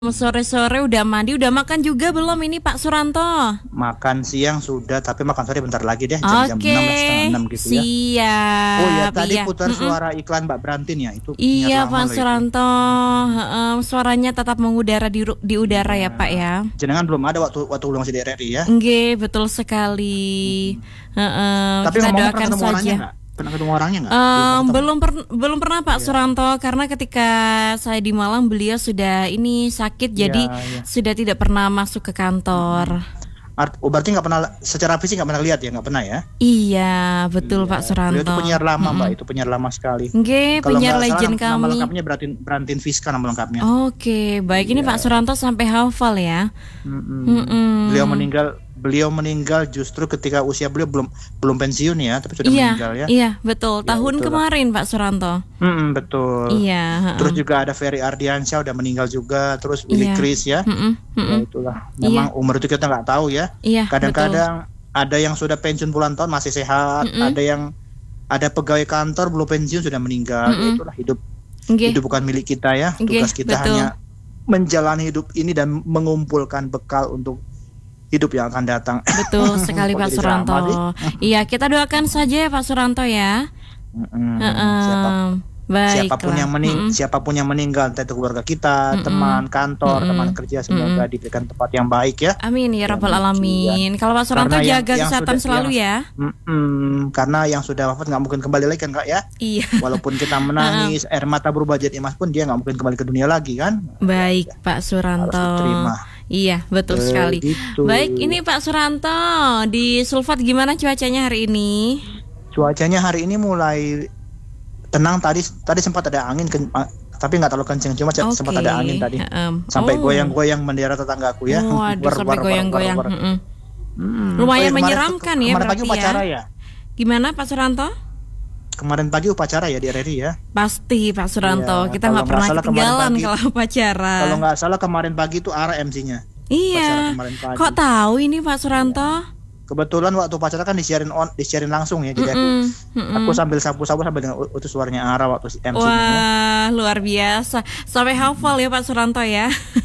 Sore-sore udah mandi, udah makan juga belum ini Pak Suranto? Makan siang sudah, tapi makan sore bentar lagi deh, jam 6 setengah 6 gitu ya. Siap. Oh ya, tadi iya. putar suara iklan Mbak Brantin ya, itu Iya penyiar lama Pak loh Suranto, suaranya tetap mengudara di udara ya Pak ya. Jenengan belum ada waktu lu masih di RRI ya. Nggih, betul sekali. Tapi Kita ngomongnya doakan pernah ketemu orangnya saja. nggak? Pernah ketemu orangnya nggak? Belum pernah Pak Suranto, karena ketika saya di Malang beliau sudah ini sakit, jadi Iya. sudah tidak pernah masuk ke kantor. Berarti nggak pernah secara fisik nggak pernah lihat ya, nggak pernah ya? Iya, betul Iya. Pak Suranto. Beliau itu penyiar lama Mbak, itu penyiar lama sekali. Nggih, Kalau penyiar nggak salah, legend nama kami. lengkapnya Brantin Fiska nama lengkapnya. Oke, baik. Ini Pak Suranto sampai hafal ya. Beliau meninggal justru ketika usia beliau belum pensiun ya, tapi sudah meninggal ya. Iya, betul. Ya, Tahun itulah. kemarin Pak Suranto. Betul. Iya. Terus juga ada Ferry Ardiansyah udah meninggal juga, terus Willy Iya. Chris ya. Ya itulah. Memang umur itu kita nggak tahu ya. Iya, Kadang-kadang ada yang sudah pensiun puluhan tahun masih sehat, ada pegawai kantor belum pensiun sudah meninggal. Ya, itulah hidup. Nggih. Hidup bukan milik kita ya. Nggih, Tugas kita betul. hanya menjalani hidup ini dan mengumpulkan bekal untuk hidup yang akan datang. Betul sekali Kok Pak jadi Suranto. drama sih? Iya, kita doakan saja ya Pak Suranto ya. Baiklah. Siapapun yang meninggal, entah itu keluarga kita, teman kantor, teman kerja, semoga diberikan tempat yang baik ya. Amin ya rabbal alamin. Kalau Pak Suranto Karena jaga kesehatan selalu ya. Karena yang sudah wafat nggak mungkin kembali lagi kan Kak ya. Iya. Walaupun kita menangis, air mata berubah jadi emas pun dia nggak mungkin kembali ke dunia lagi kan. Baik Pak Suranto. Harus diterima. Iya, betul sekali. Gitu. Baik, ini Pak Suranto, di Sulfat gimana cuacanya hari ini? Cuacanya hari ini mulai tenang, tadi sempat ada angin tapi nggak terlalu kencang, cuma sempat ada angin tadi. Sampai goyang-goyang bendera tetanggaku ya. Waduh, sampai goyang-goyang. Lumayan menyeramkan ya kemarin berarti pagi upacara ya. Gimana Pak Suranto? Kemarin pagi upacara ya di RRI ya. Pasti Pak Suranto, Iya, kita kalau nggak pernah nggak salah ketinggalan kemarin kalau upacara. Kalau nggak salah kemarin pagi itu Ara MC-nya. Iya. Upacara kemarin pagi. Kok tahu ini Pak Suranto? Kebetulan waktu upacara kan disiarin langsung ya, jadi aku sambil sapu-sapu sambil dengar itu suaranya Ara waktu MC-nya. Wah, luar biasa. Sampai hafal ya Pak Suranto ya.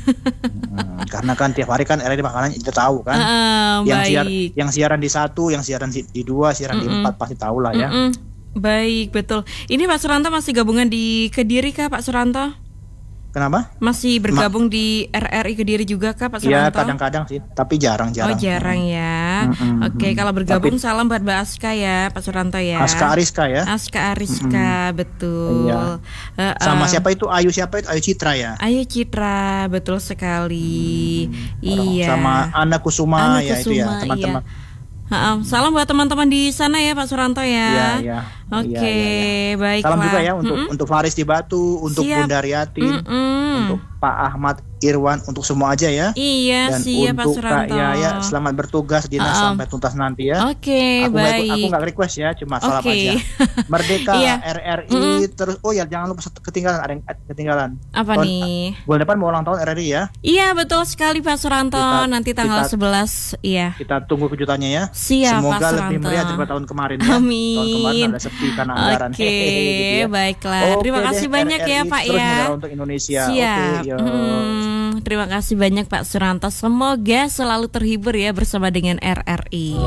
Karena kan tiap hari kan RRI makanannya kita tahu kan. Baik. Yang siaran di 1, yang siaran di 2, siaran di 4 pasti tahu lah ya. Baik, betul. Ini Pak Suranto masih gabungan di Kediri kah Pak Suranto? Kenapa? Masih bergabung di RRI Kediri juga kah Pak Ya Suranto? kadang-kadang sih, tapi jarang-jarang. Oh jarang ya. Oke, kalau bergabung salam buat Mbak Aska ya Pak Suranto ya. Aska Ariska ya. Aska Ariska, betul. Iya. Sama siapa itu? Ayu Citra ya. Ayu Citra, betul sekali. Iya. Sama Ana Kusuma, Ana ya itu ya Kusuma, teman-teman. Salam buat teman-teman di sana ya Pak Suranto ya. Iya. Oke, baiklah. Salam juga ya untuk Faris di Batu, untuk Siap. Bunda Riatin, untuk Pak Ahmad Irwan, untuk semua aja ya. Iya, Dan siap Pak untuk Suranto. Kak Yaya, selamat bertugas dinas sampai tuntas nanti ya. Oke, baik. Aku nggak request ya, cuma salam Oke. aja. Merdeka, Iya. RRI, terus jangan lupa ketinggalan, ada yang ketinggalan. Apa nih? Bulan depan mau ulang tahun RRI ya. Iya, betul sekali Pak Suranto. Nanti tanggal 11, iya. Kita tunggu kejutannya ya. Siap, Semoga Pak lebih Suranto. meriah daripada tahun kemarin ya. Amin. Tahun kemarin ada sepi karena anggaran. Oke, Gitu ya. baiklah. Oke Terima kasih deh, banyak ya RRI Pak terus ya. menggerak untuk Indonesia. Siap. Oke, yo. Terima kasih banyak Pak Suranto. Semoga selalu terhibur ya bersama dengan RRI.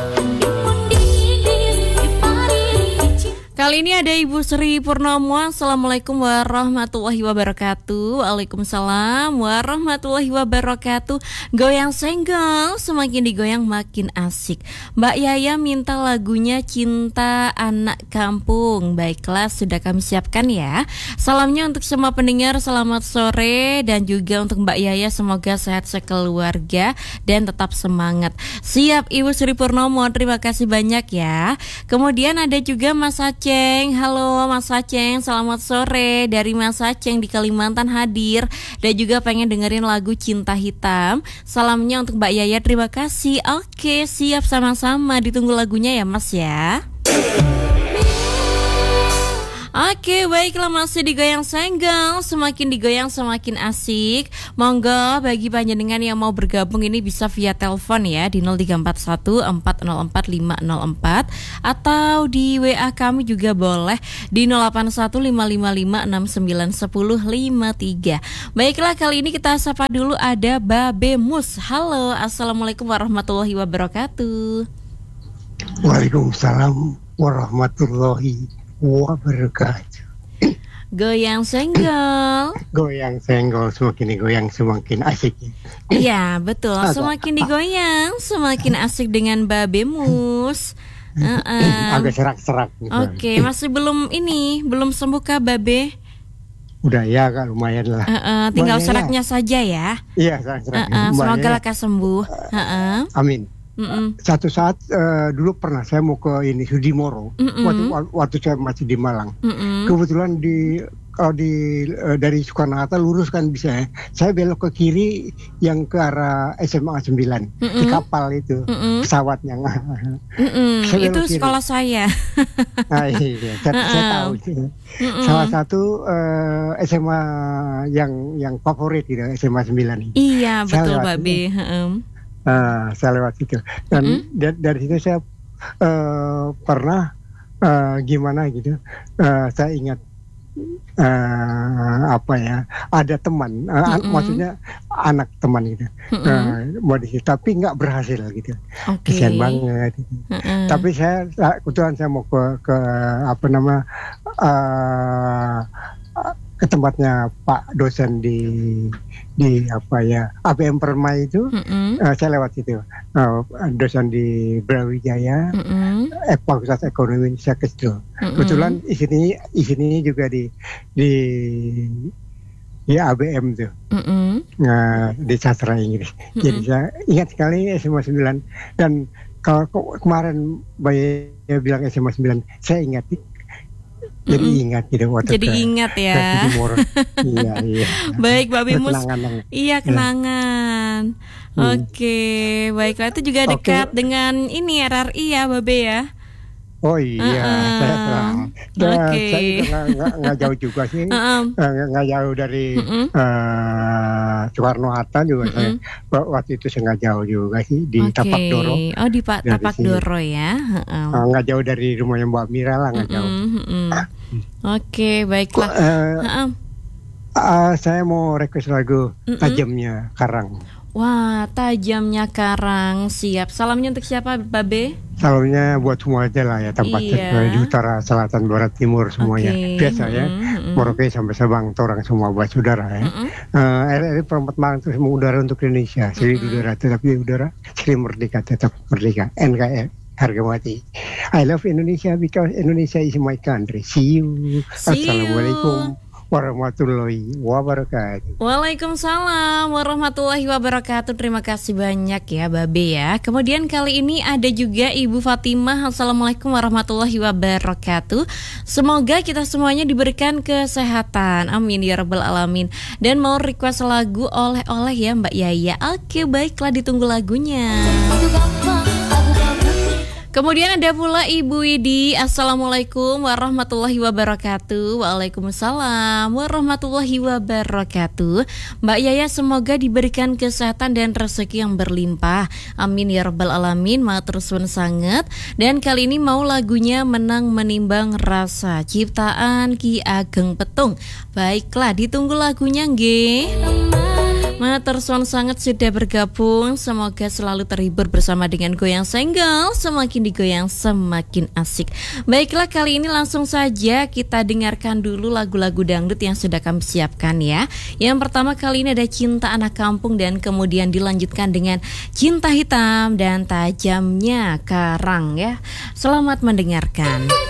Kali ini ada Ibu Sri Purnomo. Assalamualaikum warahmatullahi wabarakatuh. Waalaikumsalam warahmatullahi wabarakatuh. Goyang senggol, semakin digoyang makin asik. Mbak Yaya minta lagunya Cinta Anak Kampung. Baiklah, sudah kami siapkan ya. Salamnya untuk semua pendengar, selamat sore. Dan juga untuk Mbak Yaya, semoga sehat sekeluarga dan tetap semangat. Siap Ibu Sri Purnomo, terima kasih banyak ya. Kemudian ada juga Mas Aceh. Halo Mas Aceng, selamat sore. Dari Mas Aceng di Kalimantan hadir dan juga pengen dengerin lagu Cinta Hitam. Salamnya untuk Mbak Yaya, terima kasih. Oke, siap, sama-sama. Ditunggu lagunya ya Mas ya. Oke, baiklah, masih digoyang senggol, semakin digoyang semakin asik. Monggo bagi panjenengan yang mau bergabung ini bisa via telepon ya di 0341 404 504 atau di WA kami juga boleh di 081 555 6910 53. Baiklah, kali ini kita sapa dulu ada Babe Mus. Halo, assalamualaikum warahmatullahi wabarakatuh. Waalaikumsalam warahmatullahi wabarakatuh. Goyang senggol. Goyang senggol, semakin digoyang semakin asik. Iya betul, semakin digoyang semakin asik dengan Babe Mus. Agak serak-serak gitu. Oke, masih belum sembuh kah Babe? Udah ya Kak, lumayan lah. Tinggal seraknya saja ya. Iya, serak-serak. Semoga lekas sembuh. Amin. Satu saat dulu pernah saya mau ke ini Sudimoro, waktu saya masih di Malang. Kebetulan dari Soekarno-Hatta lurus kan bisa ya. Saya belok ke kiri yang ke arah SMA 9 di kapal itu pesawatnya. Itu sekolah saya. Nah, iya, saya tahu itu. Salah satu SMA yang favorit gitu, SMA 9 ini. Iya betul Babe. Saya lewat situ dan dari situ saya pernah gimana gitu, saya ingat ada teman, maksudnya anak teman gitu, modis tapi nggak berhasil gitu, kasian banget gitu. Tapi saya kebetulan saya mau ke tempatnya Pak dosen di ABM Permai itu, saya lewat situ, dosen di Brawijaya, Fakultas Ekonomi Indonesia Kesdo. Kebetulan isinya juga di ABM tuh, di sastra Inggris. Jadi saya ingat sekali SMA 9, dan kalau kemarin Bayi bilang SMA 9, saya ingat. Jadi ingat gitu waktu. Jadi ingat ya. Iya. Baik, Babe Mus. Iya, kenangan. Oke, baiklah, itu juga dekat dengan ini RRI ya, Babe ya. Oh iya, saya nggak jauh juga sih, nggak jauh dari Soekarno-Hatta juga. Saya waktu itu saya nggak jauh juga sih di Tapak Doro. Oh di Tapak Doro ya. Nggak jauh dari rumahnya Mbak Mira lah, nggak jauh. Oke, baiklah. Saya mau request lagu Tajamnya Karang. Wah, Tajamnya Karang, siap. Salamnya untuk siapa, Babe? Salamnya buat semua aja lah ya, tempatnya di utara, selatan, barat, timur semuanya. Biasa ya, Merauke sampai Sabang, orang semua buat saudara ya. RRI Perempat Malang itu semua udara untuk Indonesia. Seri udara, tetapi udara, seri merdeka, tetap merdeka. NKRI, harga mati. I love Indonesia because Indonesia is my country. See you. Assalamualaikum warahmatullahi wabarakatuh. Waalaikumsalam warahmatullahi wabarakatuh. Terima kasih banyak ya Babe ya. Kemudian kali ini ada juga Ibu Fatimah. Assalamualaikum warahmatullahi wabarakatuh. Semoga kita semuanya diberikan kesehatan, amin ya rabbal alamin. Dan mau request lagu oleh-oleh ya Mbak Yaya. Oke, baiklah, ditunggu lagunya. Kemudian ada pula Ibu Widi. Assalamualaikum warahmatullahi wabarakatuh. Waalaikumsalam warahmatullahi wabarakatuh. Mbak Yaya, semoga diberikan kesehatan dan rezeki yang berlimpah, amin ya rabbal alamin. Matur suwun sanget. Dan kali ini mau lagunya Menang Menimbang Rasa, ciptaan Ki Ageng Petung. Baiklah, ditunggu lagunya nggih. Matur suwun sangat sudah bergabung. Semoga selalu terhibur bersama dengan Goyang Senggol. Semakin digoyang semakin asik. Baiklah, kali ini langsung saja kita dengarkan dulu lagu-lagu dangdut yang sudah kami siapkan ya. Yang pertama kali ini ada Cinta Anak Kampung, dan kemudian dilanjutkan dengan Cinta Hitam dan Tajamnya Karang ya. Selamat mendengarkan.